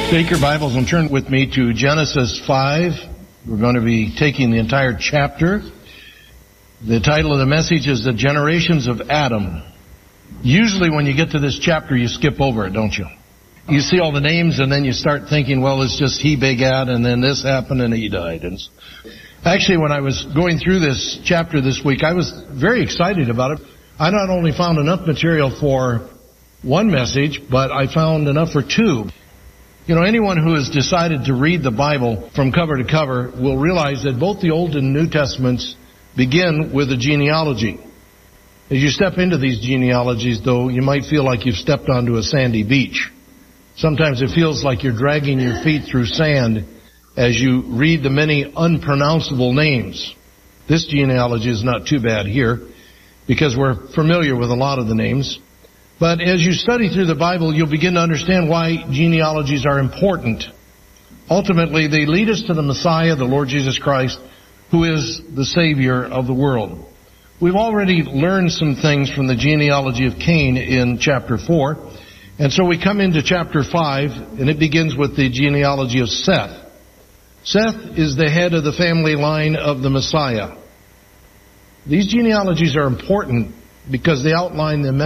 Take your Bibles and turn with me to Genesis 5. We're going to be taking the entire chapter. The title of the message is The Generations of Adam. Usually when you get to this chapter, you skip over it, don't you? You see all the names and then you start thinking, well, it's just he begat and then this happened and he died. And actually, when I was going through this chapter this week, I was very excited about it. I not only found enough material for one message, but I found enough for two. You know, anyone who has decided to read the Bible from cover to cover will realize that both the Old and New Testaments begin with a genealogy. As you step into these genealogies, though, you might feel like you've stepped onto a sandy beach. Sometimes it feels like you're dragging your feet through sand as you read the many unpronounceable names. This genealogy is not too bad here because we're familiar with a lot of the names. But as you study through the Bible, you'll begin to understand why genealogies are important. Ultimately, they lead us to the Messiah, the Lord Jesus Christ, who is the Savior of the world. We've already learned some things from the genealogy of Cain in chapter 4. And so we come into chapter 5, and it begins with the genealogy of Seth. Seth is the head of the family line of the Messiah. These genealogies are important because they outline the